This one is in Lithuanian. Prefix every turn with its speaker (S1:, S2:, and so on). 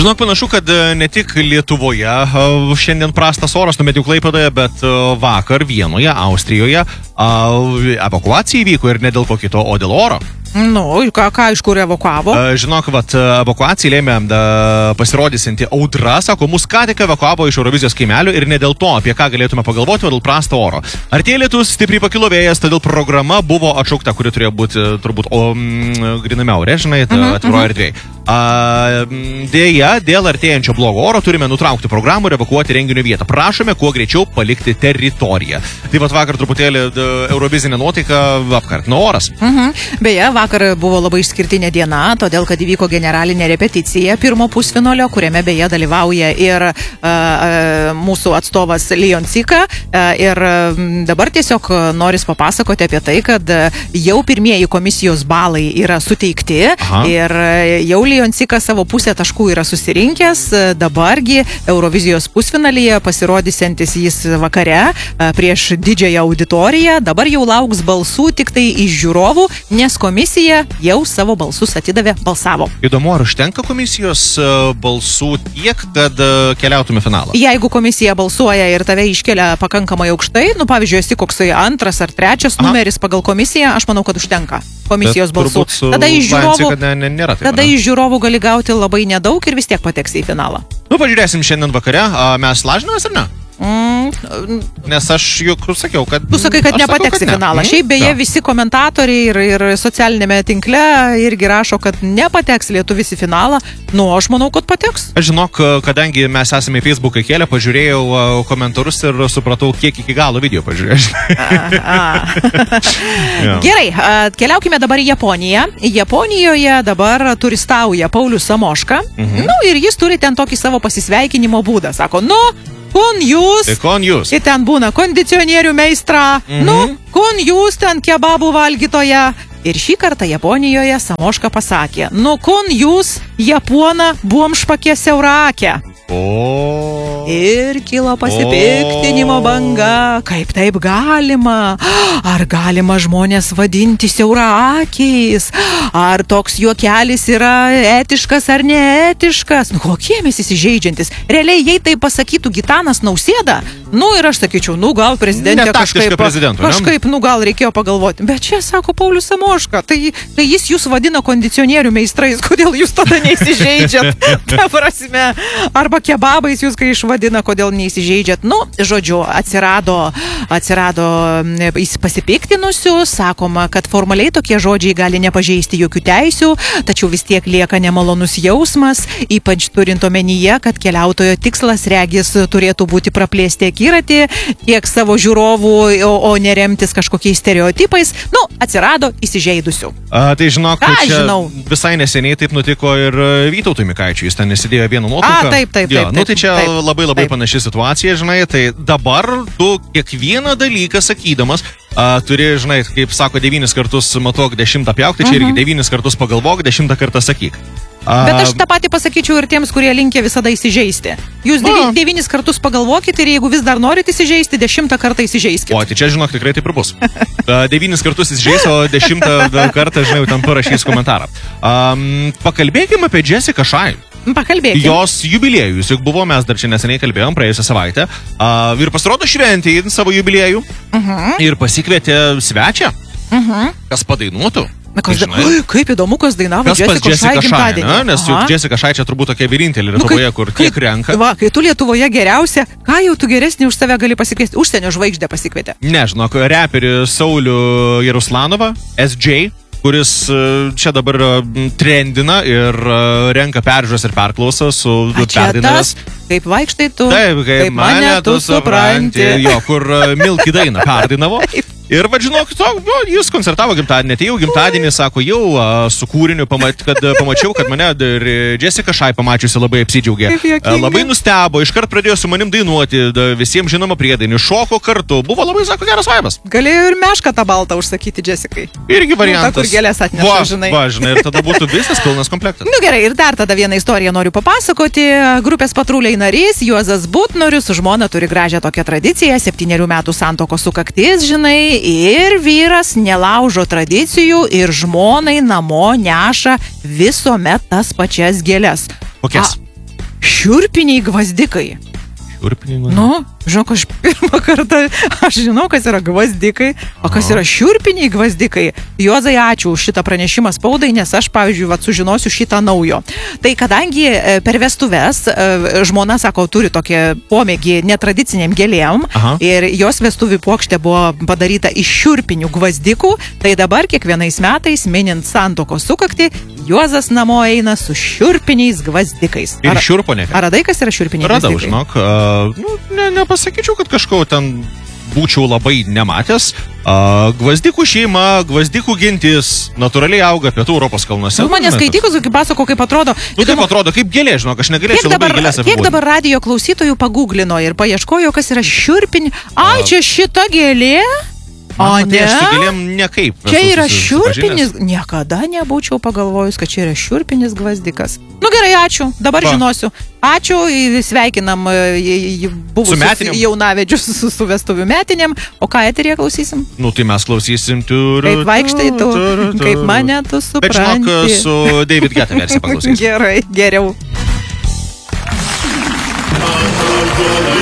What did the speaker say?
S1: Žinok, panašu, kad ne tik Lietuvoje šiandien prastas oras, numet jau Klaipėdoje, bet vakar Vienoje, Austrijoje evakuacija įvyko ir ne dėl ko kito, o dėl oro.
S2: Nu, ką iš kur evakuavo?
S1: Žinok, evakuacijai lėmė pasirodysinti audra, sako, mus ką tik evakuavo iš Eurovizijos kaimelio ir ne dėl to, apie ką galėtume pagalvoti, o dėl prasto oro. Artėja lietus, stipriai pakilo vėjas, todėl programa buvo atšaukta, kuri turėjo būti turbūt gryname ore, žinai, atviroje erdvėje. Dėja, dėl artėjančio blogo oro turime nutraukti programą ir evakuoti renginio vietą. Prašome kuo greičiau palikti teritoriją. Tai vakar truputėlį eurovizinė nuotaika apkartino oras.
S2: Beje, vakar buvo labai išskirtinė diena, todėl kad įvyko generalinė repeticija pirmo pusfinalio, kuriame beje dalyvauja ir mūsų atstovas Leon Cika. Ir dabar tiesiog noris papasakoti apie tai, kad jau pirmieji komisijos balai yra suteikti. Ir jau Leon Cika savo pusę taškų yra susirinkęs. Dabargi Eurovizijos pusfinalyje pasirodysiantis jis vakare prieš didžiąją auditoriją. Dabar jau lauks balsų tik tai iš žiūrovų, nes komisija jau savo balsus atidavė, balsavo.
S1: Įdomu, ar užtenka komisijos balsų tiek, kad keliautume finalą?
S2: Jeigu komisija balsuoja ir tave iškelia pakankamai aukštai, nu pavyzdžiui, esi koksai 2 ar 3 numeris pagal komisiją, aš manau, kad užtenka komisijos balsų. Tada iš žiūrovų gali gauti labai nedaug ir vis tiek pateksi į finalą.
S1: Nu, pažiūrėsim šiandien vakare. Mes lažinamės ar ne? Nes aš juk sakiau, kad...
S2: Tu sakai, kad nepateks į finalą. Šiaip beje visi komentatoriai ir socialinėme tinkle irgi rašo, kad nepateks lietuvis į finalą. Nu, aš manau, kad pateks.
S1: Aš žinok, kadangi mes esame į Facebooką kėlę, pažiūrėjau komentarus ir supratau, kiek iki galo video pažiūrėjau.
S2: Gerai, keliaukime dabar į Japoniją. Japonijoje dabar turistauja Paulius Samoška. Nu, ir jis turi ten tokį savo pasisveikinimo būdą. Sako, nu, kun jūs. Ir ten būna kondicionierių meistra. Nu, kun jūs ten kebabų valgytoja. Ir šį kartą Japonijoje Samoška pasakė, nu, kun jūs Japona buomšpakė siaurakę. Ir kilo pasipiktinimo banga. Kaip taip galima? Ar galima žmonės vadinti siauraakiais? Ar toks juokelis yra etiškas ar neetiškas? Nu, kokie mes įsižeidžiantis? Realiai, jei tai pasakytų Gitanas Nausėda, nu ir aš sakyčiau, nu gal prezidentė kažkaip, nu gal reikėjo pagalvoti. Bet čia sako Paulius Samoška, tai jis jūs vadina kondicionierių meistrais, kodėl jūs tada neįsižeidžiat? Ta prasme, arba kebabais jūs kai išvadina, kodėl neįsižeidžiat. Nu, žodžiu, atsirado pasipiktinusių, sakoma, kad formaliai tokie žodžiai gali nepažeisti jokių teisių, tačiau vis tiek lieka nemalonus jausmas, ypač turint omenyje, kad keliautojo tikslas regis turėtų būti praplėsti akiratį tiek savo žiūrovų, o neremtis kažkokiais stereotipais. Nu, atsirado įsižeidusių.
S1: Tai žinok, visai neseniai taip nutiko ir Vytautui Mikaičiui, jis ten nesidėjo vieną nuotrauką.
S2: Taip.
S1: Nu, tai čia labai panaši situacija, žinai, tai dabar tu kiekvieną dalyką sakydamas turi, žinai, kaip sako, 9 kartus matuok, 10 pjauk, tai čia irgi 9 kartus pagalvok, 10 kartą sakyk.
S2: Bet aš tą patį pasakyčiau ir tiems, kurie linkia visada įsižeisti. Jūs 9 kartus pagalvokite ir jeigu vis dar norite įsižeisti, 10 kartą įsižeiskite.
S1: O, tai čia, žinok, tikrai taip ir bus. 9 kartus įsižeis, o 10 kartą, žinai, tam parašys komentarą. Pakalbėkime apie Jessica Shy.
S2: Pakalbėkime.
S1: Jos jubiliejus, juk buvo, mes dar čia neseniai kalbėjom, praėjusią savaitę. Ir pasirodo šventė į savo jubiliejų. Ir pasikvietė svečią, kas padainuotų.
S2: Kaip įdomu, kas dainavo
S1: Jessica Shy gimtadienį. Nes juk Jessica Shy čia turbūt tokia vienintelė Lietuvoje, kur tiek renka.
S2: Va, kai tu Lietuvoje geriausia, ką jau tu geresnį už save gali pasikviesti? Užsienio žvaigždę pasikvietė.
S1: Ne, žinok, reperį Saulių Jaruslanovą, SJ, kuris čia dabar trendina ir renka peržiūras ir perklausą su perdainamas.
S2: Kaip vaikštai tu,
S1: taip, kaip mane tu supranti. Jo, kur Milky dainą perdainavo. Ir žinok, jis koncertavo gimtadienį, atėjau gimtadienį, sako, jau su kūriniu pamačiau, kad mane ir Jessica Shy pamačiusi labai apsidžiaugė. Labai nustebo, iškart pradėjo su manim dainuoti, visiems žinoma priedainį, šoko kartu, buvo labai, sako, geras vaibas.
S2: Galėjo ir mešką tą baltą užsakyti Jessicai.
S1: Irgi variantas.
S2: Ta, kur gėlės atneša, žinai.
S1: Žinai, ir tada būtų visas pilnas komplektas.
S2: Nu gerai, ir dar tada vieną istoriją noriu papasakoti. Grupės Patruliai narys Juozas Butnorius su žmona turi gražią tokią tradiciją, 7 metų santuokos sukaktis, žinai. Ir vyras nelaužo tradicijų ir žmonai namo neša visuomet tas pačias gėles.
S1: Kokias?
S2: šiurpiniai gvazdikai. Nu, žinok, aš pirmą kartą, aš žinau, kas yra gvazdikai, o kas yra šiurpiniai gvazdikai. Juozai, ačiū už šitą pranešimą spaudai, nes aš, pavyzdžiui, sužinosiu šitą naujo. Tai kadangi per vestuves žmona, sako, turi tokią pomėgį netradiciniam gėlėm ir jos vestuvių puokštė buvo padaryta iš šiurpinių gvazdikų, tai dabar kiekvienais metais, minint santuokos sukaktį, Juozas namo eina su šiurpiniais gvazdikais.
S1: Ir šiurpo ne.
S2: Ar radai, kas yra šiurpiniai gvazdikai?
S1: Radau, žinok, nepasakyčiau, kad kažko ten būčiau labai nematęs. Gvazdikų šeima, gvazdikų gentis natūraliai auga Pietų Europos kalnuose.
S2: Mane skaitykus, kaip pasako, kaip atrodo.
S1: Kaip atrodo, kaip gėlė, žinok, aš negalėčiau labai gėlės apibūdinti.
S2: Kiek dabar radijo klausytojų pagūglino ir paieškojo, kas yra šiurpiniai. Ai, čia šita gėlė? O ne?
S1: Aš su gėlėm nekaip.
S2: Čia yra šiurpinis, niekada nebūčiau pagalvojus, kad čia yra šiurpinis gvazdikas. Nu gerai, ačiū, dabar žinosiu. Ačiū, sveikinam buvusius jaunavedžius su vestuvių metinėm. O ką eterėje klausysim?
S1: Nu, tai mes klausysim
S2: Kaip vaikštai tu, kaip mane tu supranti.
S1: Bet žinok, su David Guetta versija paklausysim.
S2: Gerai, geriau.